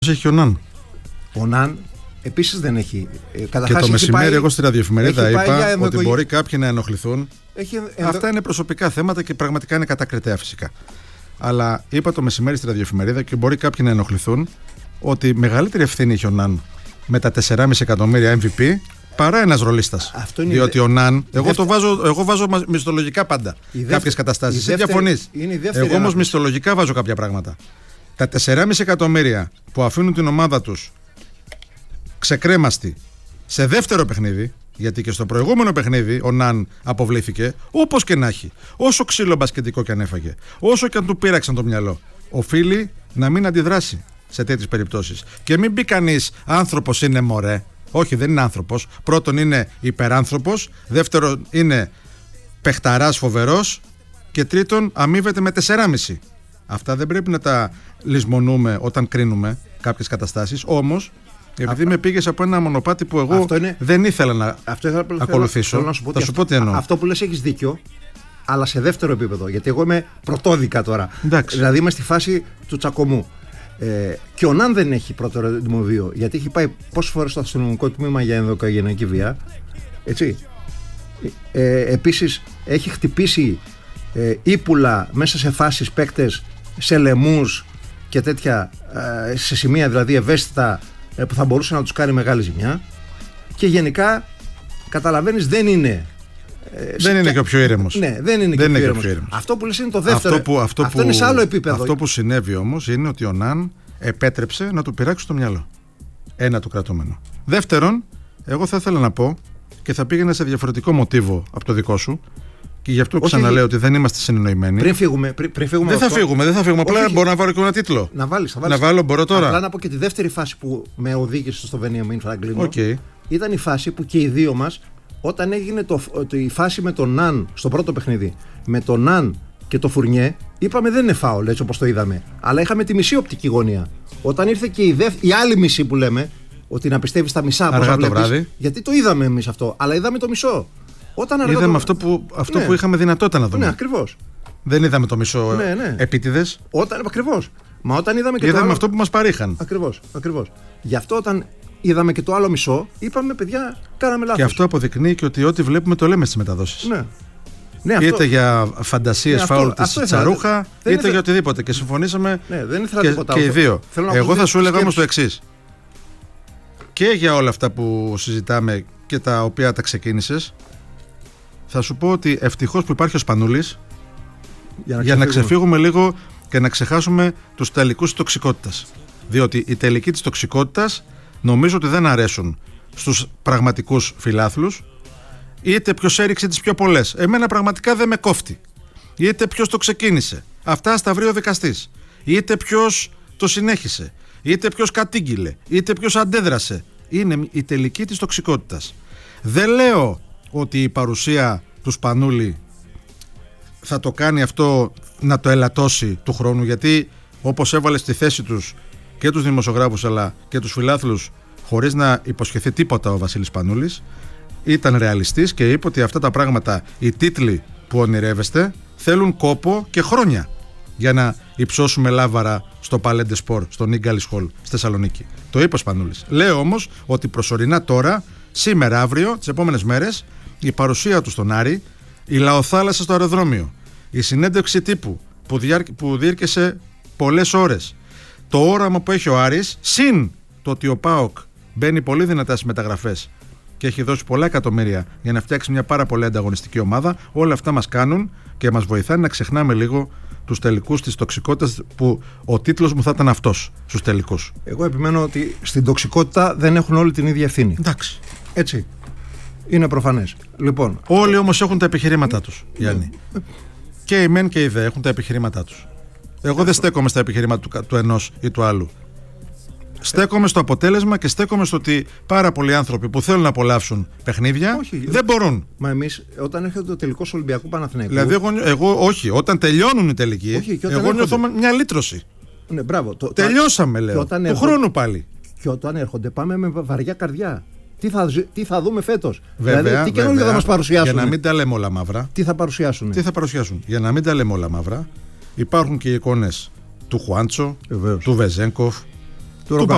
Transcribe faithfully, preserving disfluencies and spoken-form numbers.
Έχει ο Ναν. Ο Ναν επίσης δεν έχει. Και το μεσημέρι, πάει, εγώ στη ραδιοεφημερίδα είπα ενδοκο... ότι μπορεί κάποιοι να ενοχληθούν. Έχει ενδο... Αυτά είναι προσωπικά θέματα και πραγματικά είναι κατακριτέα φυσικά. Αλλά είπα το μεσημέρι στη ραδιοεφημερίδα και μπορεί κάποιοι να ενοχληθούν ότι μεγαλύτερη ευθύνη έχει ο Ναν με τα τέσσερα κόμμα πέντε εκατομμύρια εμ βι πι παρά ένας ρολίστας. Διότι ο Ναν, εγώ, δεύτερη... το βάζω, εγώ βάζω μισθολογικά πάντα κάποιες δεύτερη... καταστάσεις. Εσύ διαφωνείς. Εγώ όμως μισθολογικά βάζω κάποια πράγματα. Τα τέσσερα κόμμα πέντε εκατομμύρια που αφήνουν την ομάδα τους ξεκρέμαστη σε δεύτερο παιχνίδι, γιατί και στο προηγούμενο παιχνίδι ο Ναν αποβλήθηκε, όπως και να έχει, όσο ξύλο μπασκετικό και αν έφαγε, όσο και αν του πείραξαν το μυαλό, οφείλει να μην αντιδράσει σε τέτοιες περιπτώσεις. Και μην πει κανείς άνθρωπος είναι μωρέ. Όχι, δεν είναι άνθρωπος. Πρώτον είναι υπεράνθρωπος, δεύτερον είναι παιχταράς φοβερός και τρίτον αμείβεται με τέσσερα κόμμα πέντε. Αυτά δεν πρέπει να τα λησμονούμε όταν κρίνουμε κάποιες καταστάσεις. Όμως, επειδή Α, με πήγες από ένα μονοπάτι που εγώ είναι, δεν ήθελα να αυτό ήθελα, ακολουθήσω, θέλω, θέλω να σου πω θα σου πω τι εννοώ. Αυτό που λες έχεις δίκιο, αλλά σε δεύτερο επίπεδο. Γιατί εγώ είμαι πρωτόδικα τώρα. Εντάξει. Δηλαδή είμαι στη φάση του τσακωμού. Ε, και ο Ναν δεν έχει πρώτο δημοβίο, γιατί έχει πάει πόσες φορές στο αστυνομικό τμήμα για ενδοκογενειακή βία. Έτσι. Ε, επίσης έχει χτυπήσει ε, ύπουλα μέσα σε φάσεις παίκτες, σε λαιμούς και τέτοια, ε, σε σημεία δηλαδή ευαίσθητα ε, που θα μπορούσε να τους κάνει μεγάλη ζημιά. Και γενικά καταλαβαίνεις δεν είναι ε, δεν είναι και ο πιο ήρεμος. Ναι, δεν είναι, δεν και, είναι πιο και ο πιο ήρεμος. Αυτό που λες είναι το δεύτερο. Αυτό, που, αυτό, αυτό που, είναι σε άλλο επίπεδο. Αυτό που συνέβη όμως είναι ότι ο Ναν επέτρεψε να του πειράξει το μυαλό. Ένα του κρατούμενο. Δεύτερον, εγώ θα ήθελα να πω και θα πήγαινα σε διαφορετικό μοτίβο από το δικό σου. Και γι' αυτό όχι, ξαναλέω ότι δεν είμαστε συνεννοημένοι. Πριν φύγουμε. Πριν, πριν φύγουμε δεν θα φύγουμε, δεν θα φύγουμε. Απλά μπορώ να βάλω και ένα τίτλο. Να βάλεις, θα βάλεις. Να βάλω, μπορώ τώρα. Απλά να πω και τη δεύτερη φάση που με οδήγησε στο Βενιαμίν Φραγκλίνο. Okay. Ήταν η φάση που και οι δύο μας, όταν έγινε το, το, η φάση με τον Ναν στο πρώτο παιχνίδι, με τον Ναν και το Φουρνιέ, είπαμε δεν είναι φάουλ έτσι όπως το είδαμε. Αλλά είχαμε τη μισή οπτική γωνία. Όταν ήρθε και η, δεύ, η άλλη μισή που λέμε, ότι να πιστεύεις τα μισά αργά το βράδυ. Γιατί το είδαμε εμείς αυτό, αλλά είδαμε το μισό. Όταν είδαμε το... αυτό, που, αυτό ναι. που είχαμε δυνατότητα να δούμε. Ναι, ακριβώς. Δεν είδαμε το μισό ναι, ναι. επίτηδες. Όταν, ακριβώς. Μα όταν είδαμε και είδαμε το άλλο... αυτό που μας παρήχαν. Ακριβώς, ακριβώς. Γι' αυτό όταν είδαμε και το άλλο μισό, είπαμε παιδιά, κάναμε λάθος. Και αυτό αποδεικνύει και ότι ό,τι βλέπουμε το λέμε στις μεταδόσεις. Ναι. Ναι, αυτό... Είτε για φαντασίες ναι, φάουλ της Τσαρούχα, είτε ήθελα... για οτιδήποτε. Και συμφωνήσαμε ναι, δεν ήθελα και, τίποτα και οι δύο. Εγώ θα σου έλεγα όμως το εξής. Και για όλα αυτά που συζητάμε και τα οποία τα ξεκίνησες, θα σου πω ότι ευτυχώς που υπάρχει ο Σπανούλης για να, για να ξεφύγουμε λίγο και να ξεχάσουμε τους τελικούς της τοξικότητας. Διότι οι τελικοί της τοξικότητας νομίζω ότι δεν αρέσουν στους πραγματικούς φιλάθλους, είτε ποιος έριξε τις πιο πολλές. Εμένα πραγματικά δεν με κόφτει. Είτε ποιος το ξεκίνησε. Αυτά στα βρει ο δικαστής. Είτε ποιος το συνέχισε. Είτε ποιος κατήγγειλε. Είτε ποιος αντέδρασε. Είναι η τελική της τοξικότητας. Δεν λέω ότι η παρουσία του Σπανούλη θα το κάνει αυτό να το ελαττώσει του χρόνου, γιατί όπως έβαλε στη θέση τους και τους δημοσιογράφους αλλά και τους φιλάθλους χωρίς να υποσχεθεί τίποτα ο Βασίλης Σπανούλης, ήταν ρεαλιστής και είπε ότι αυτά τα πράγματα, οι τίτλοι που ονειρεύεστε θέλουν κόπο και χρόνια για να υψώσουμε λάβαρα στο Παλέντε Σπορ, στο Νίγκαλις Χολ στη Θεσσαλονίκη. Το είπε ο Σπανούλης. Λέω όμως ότι προσωρινά τώρα, σήμερα, αύριο, τις επόμενες μέρες, η παρουσία του στον Άρη, η λαοθάλασσα στο αεροδρόμιο, η συνέντευξη τύπου που, διάρ... που διήρκεσε πολλές ώρες, το όραμα που έχει ο Άρης, συν το ότι ο ΠΑΟΚ μπαίνει πολύ δυνατά στις μεταγραφές και έχει δώσει πολλά εκατομμύρια για να φτιάξει μια πάρα πολύ ανταγωνιστική ομάδα, όλα αυτά μας κάνουν και μας βοηθάνε να ξεχνάμε λίγο τους τελικούς της τοξικότητας, που ο τίτλος μου θα ήταν αυτός, στους τελικούς. Εγώ επιμένω ότι στην τοξικότητα δεν έχουν όλοι την ίδια ευθύνη. Εντάξει. Έτσι. Είναι προφανές. Λοιπόν, όλοι όμως έχουν τα επιχειρήματά τους, Γιάννη. Και οι μεν και οι δε έχουν τα επιχειρήματά τους. Εγώ δεν στέκομαι στα επιχειρήματα του, του ενός ή του άλλου. Στέκομαι στο αποτέλεσμα και στέκομαι στο ότι πάρα πολλοί άνθρωποι που θέλουν να απολαύσουν παιχνίδια όχι, δεν μπορούν. Μα εμείς όταν έρχεται το τελικό Ολυμπιακού Παναθηναϊκού. Δηλαδή, εγώ, εγώ όχι, όταν τελειώνουν οι τελικοί, όχι, εγώ έρχονται... νιώθω μια λύτρωση. Ναι, μπράβο. Το, Τελειώσαμε, λέω. Του έρχονται... χρόνου πάλι. Και όταν έρχονται, πάμε με βαριά καρδιά. Τι θα, τι θα δούμε φέτος. Βέβαια, δηλαδή, τι καινούργιο θα μας παρουσιάσουν. Για να μην τα λέμε όλα μαύρα. Τι θα παρουσιάσουν. Τι θα παρουσιάσουν. Για να μην τα λέμε όλα μαύρα, υπάρχουν και οι εικόνες του Χουάντσο, του Βεζένκοφ, του